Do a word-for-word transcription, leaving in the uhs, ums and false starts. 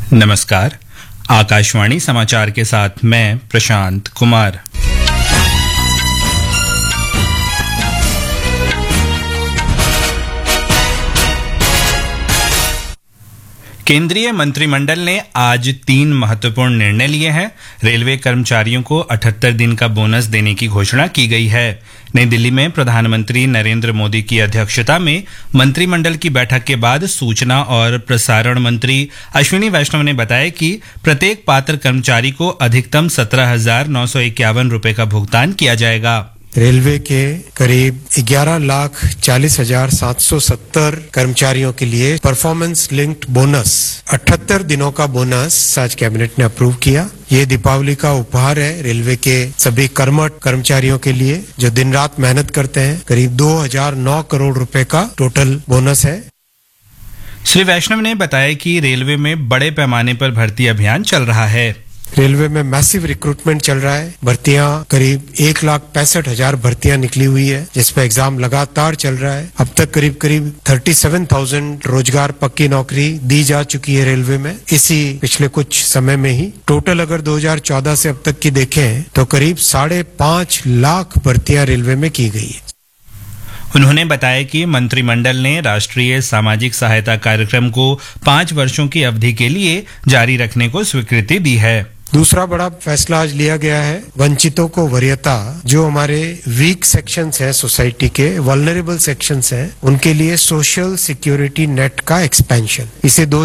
नमस्कार। आकाशवाणी समाचार के साथ मैं प्रशांत कुमार। केंद्रीय मंत्रिमंडल ने आज तीन महत्वपूर्ण निर्णय लिए हैं। रेलवे कर्मचारियों को अठहत्तर दिन का बोनस देने की घोषणा की गई है। नई दिल्ली में प्रधानमंत्री नरेंद्र मोदी की अध्यक्षता में मंत्रिमंडल की बैठक के बाद सूचना और प्रसारण मंत्री अश्विनी वैष्णव ने बताया कि प्रत्येक पात्र कर्मचारी को अधिकतम सत्रह हजार नौ सौ इक्यावन रुपए का भुगतान किया जाएगा। रेलवे के करीब ग्यारह लाख चालीस हजार सात सौ सत्तर कर्मचारियों के लिए परफॉर्मेंस लिंक्ड बोनस अठहत्तर दिनों का बोनस आज कैबिनेट ने अप्रूव किया। ये दीपावली का उपहार है रेलवे के सभी कर्मठ कर्मचारियों के लिए जो दिन रात मेहनत करते हैं। करीब दो हजार नौ करोड़ रुपए का टोटल बोनस है। श्री वैष्णव ने बताया कि रेलवे में बड़े पैमाने पर भर्ती अभियान चल रहा है। रेलवे में मैसिव रिक्रूटमेंट चल रहा है। भर्तियां करीब एक लाख पैंसठ हजार भर्तियां निकली हुई है, जिसमें एग्जाम लगातार चल रहा है। अब तक करीब करीब सैंतीस हजार रोजगार पक्की नौकरी दी जा चुकी है रेलवे में। इसी पिछले कुछ समय में ही टोटल अगर दो हजार चौदह से अब तक की देखें तो करीब साढ़े पांच लाख भर्तियां रेलवे में की गई है। उन्होंने बताया कि मंत्रिमंडल ने राष्ट्रीय सामाजिक सहायता कार्यक्रम को पांच वर्षों की अवधि के लिए जारी रखने को स्वीकृति दी है। दूसरा बड़ा फैसला आज लिया गया है वंचितों को वरीयता, जो हमारे वीक सेक्शंस हैं सोसाइटी के, वल्नरेबल सेक्शंस हैं, उनके लिए सोशल सिक्योरिटी नेट का एक्सपेंशन। इसे दो